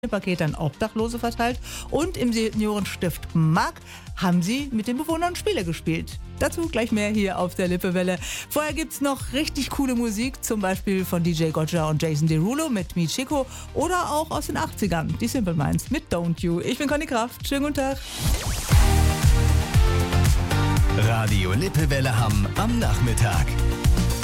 Pakete an Obdachlose verteilt und im Seniorenstift Mark haben sie mit den Bewohnern Spiele gespielt. Dazu gleich mehr hier auf der Lippewelle. Vorher gibt's noch richtig coole Musik, zum Beispiel von DJ Gotcha und Jason Derulo mit Mi Chico oder auch aus den 80ern, die Simple Minds mit Don't You. Ich bin Conny Kraft, schönen guten Tag. Radio Lippewelle Hamm am Nachmittag.